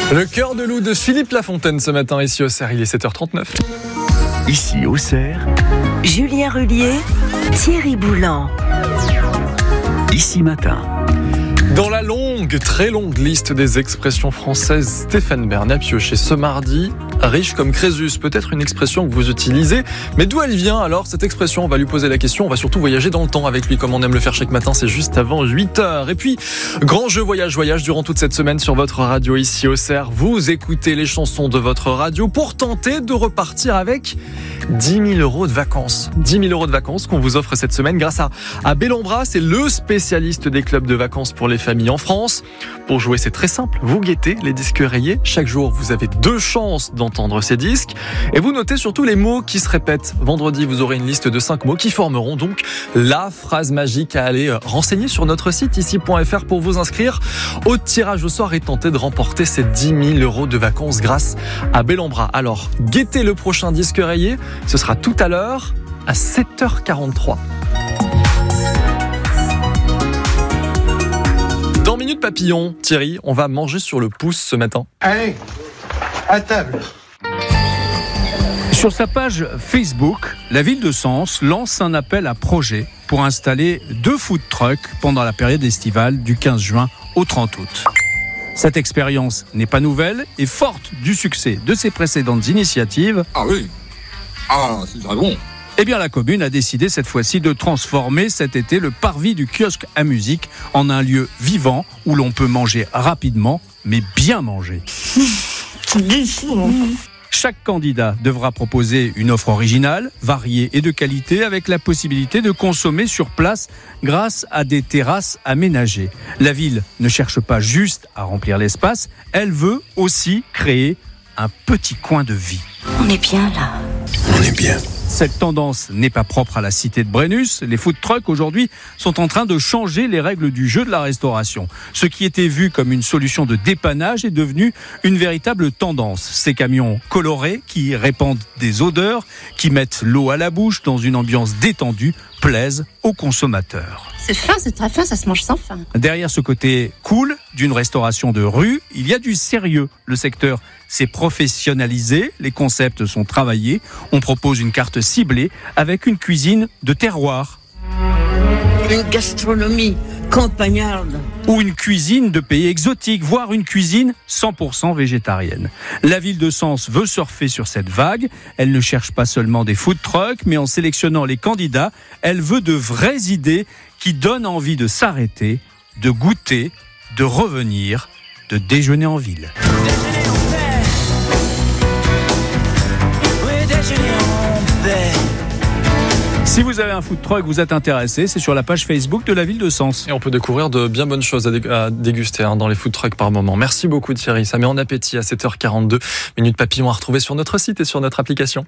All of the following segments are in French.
Le cœur de loup de Philippe Lafontaine ce matin ici au Cerf, il est 7h39. Ici au Cerf, Julien Rullier, Thierry Boulan. Ici matin. Dans la longue, très longue liste des expressions françaises, Stéphane Bern a pioché ce mardi riche comme Crésus. Peut-être une expression que vous utilisez, mais d'où elle vient alors cette expression? On va lui poser la question, on va surtout voyager dans le temps avec lui comme on aime le faire chaque matin, c'est juste avant 8h. Et puis, grand jeu voyage durant toute cette semaine sur votre radio ici au Cerf. Vous écoutez les chansons de votre radio pour tenter de repartir avec 10 000 € de vacances. 10 000 € de vacances qu'on vous offre cette semaine grâce à Bellombra, c'est le spécialiste des clubs de vacances pour les familles en France. Pour jouer, c'est très simple. Vous guettez les disques rayés. Chaque jour, vous avez 2 chances d'entendre ces disques. Et vous notez surtout les mots qui se répètent. Vendredi, vous aurez une liste de 5 mots qui formeront donc la phrase magique à aller renseigner sur notre site ici.fr pour vous inscrire au tirage au sort et tenter de remporter ces 10 000 € de vacances grâce à Bellombra. Alors, guettez le prochain disque rayé. Ce sera tout à l'heure à 7h43. Dans Minute Papillon, Thierry, on va manger sur le pouce ce matin. Allez, à table. Sur sa page Facebook, la ville de Sens lance un appel à projets pour installer 2 food trucks pendant la période estivale du 15 juin au 30 août. Cette expérience n'est pas nouvelle et forte du succès de ses précédentes initiatives. Ah oui, c'est très bon. Eh bien, la commune a décidé cette fois-ci de transformer cet été le parvis du kiosque à musique en un lieu vivant où l'on peut manger rapidement, mais bien manger. C'est délicieux. Chaque candidat devra proposer une offre originale, variée et de qualité avec la possibilité de consommer sur place grâce à des terrasses aménagées. La ville ne cherche pas juste à remplir l'espace, elle veut aussi créer un petit coin de vie. On est bien là. On est bien. Cette tendance n'est pas propre à la cité de Brennus. Les food trucks aujourd'hui sont en train de changer les règles du jeu de la restauration. Ce qui était vu comme une solution de dépannage est devenu une véritable tendance. Ces camions colorés qui répandent des odeurs, qui mettent l'eau à la bouche dans une ambiance détendue, plaisent aux consommateurs. C'est fin, c'est très fin, ça se mange sans faim. Derrière ce côté cool d'une restauration de rue, il y a du sérieux. Le secteur s'est professionnalisé, les concepts sont travaillés. On propose une carte ciblée avec une cuisine de terroir. Une gastronomie campagnarde. Ou une cuisine de pays exotiques, voire une cuisine 100% végétarienne. La ville de Sens veut surfer sur cette vague. Elle ne cherche pas seulement des food trucks, mais en sélectionnant les candidats, elle veut de vraies idées qui donnent envie de s'arrêter, de goûter, de revenir, de déjeuner en ville. Si vous avez un food truck, vous êtes intéressé, c'est sur la page Facebook de la ville de Sens. Et on peut découvrir de bien bonnes choses à déguster dans les food trucks par moment. Merci beaucoup Thierry, ça met en appétit à 7h42. Minute Papillon à retrouver sur notre site et sur notre application.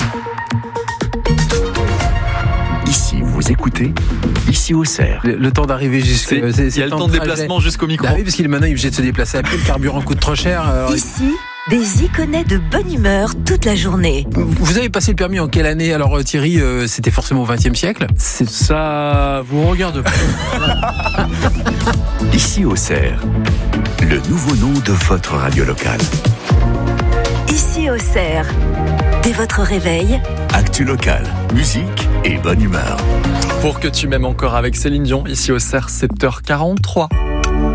Ici, vous écoutez, ici au Cerf. Le temps d'arriver jusqu'à... Il y a le temps de déplacement jusqu'au micro. Bah oui, parce qu'il est maintenant obligé de se déplacer à pied, le carburant coûte trop cher. Ici, des iconais de bonne humeur toute la journée. Vous avez passé le permis en quelle année? Alors Thierry, c'était forcément au XXe siècle? C'est ça, vous regarde pas. Ici au Cerf, le nouveau nom de votre radio locale. Ici au Cerf, dès votre réveil, Actu locale, musique et bonne humeur. Pour que tu m'aimes encore avec Céline Dion, ici au Cerf, 7h43.